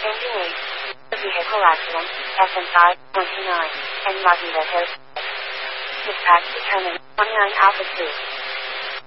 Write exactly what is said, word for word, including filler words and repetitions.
Changing eight. Vehicle accident, S M five one two nine, and Martin Vetters. Dispatch determined, one nine Alpha two.